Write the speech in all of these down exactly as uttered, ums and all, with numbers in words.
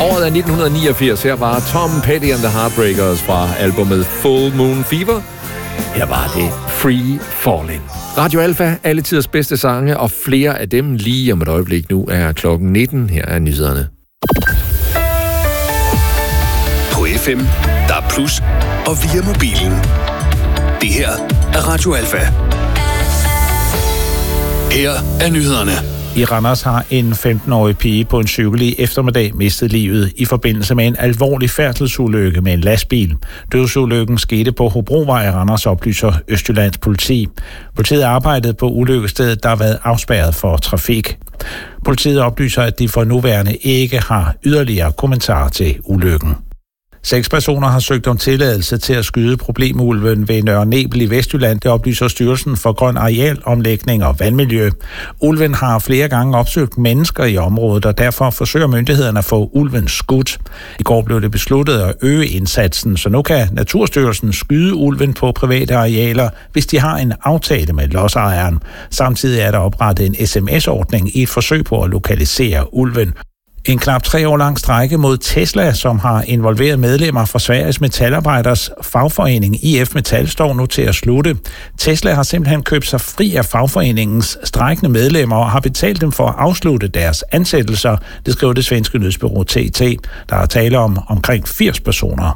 Året er nitten niogfirs. Her var Tom Petty and the Heartbreakers fra albumet Full Moon Fever. Her var det Free Fallin'. Radio Alfa, alle tiders bedste sange, og flere af dem lige om et øjeblik. Nu er klokken nitten. Her er nyhederne. På F M, der er plus, og via mobilen. Det her er Radio Alfa. Her er nyhederne. I Randers har en femten-årig pige på en cykel i eftermiddag mistet livet i forbindelse med en alvorlig færdselsulykke med en lastbil. Dødsulykken skete på Hobrovej i Randers, oplyser Østjyllands politi. Politiet arbejdede på ulykkestedet, der har været afspærret for trafik. Politiet oplyser, at de for nuværende ikke har yderligere kommentarer til ulykken. Seks personer har søgt om tilladelse til at skyde problemulven ved Nørre Nebel i Vestjylland. Det oplyser Styrelsen for Grøn Arealomlægning og Vandmiljø. Ulven har flere gange opsøgt mennesker i området, og derfor forsøger myndighederne at få ulven skudt. I går blev det besluttet at øge indsatsen, så nu kan Naturstyrelsen skyde ulven på private arealer, hvis de har en aftale med lodsejeren. Samtidig er der oprettet en sms-ordning i et forsøg på at lokalisere ulven. En knap tre år lang strejke mod Tesla, som har involveret medlemmer fra Sveriges metalarbejders fagforening I F Metal, står nu til at slutte. Tesla har simpelthen købt sig fri af fagforeningens strejkende medlemmer og har betalt dem for at afslutte deres ansættelser, det skriver det svenske nyhedsbureau T T. Der er tale om omkring firs personer.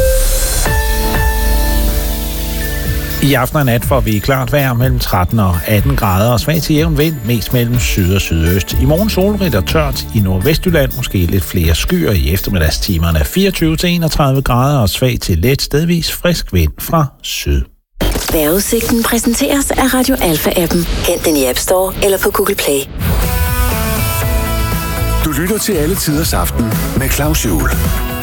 I aften og nat får vi klart vejr mellem tretten og atten grader og svag til jævn vind, mest mellem syd og sydøst. I morgen solrigt og tørt i Nordvestjylland, måske lidt flere skyer i eftermiddagstimerne. fireogtyve til enogtredive grader og svag til let stedvis frisk vind fra syd. Vejrudsigten præsenteres af Radio Alfa-appen. Hent den i App Store eller på Google Play. Du lytter til Alle Tiders Aften med Claus Juhl.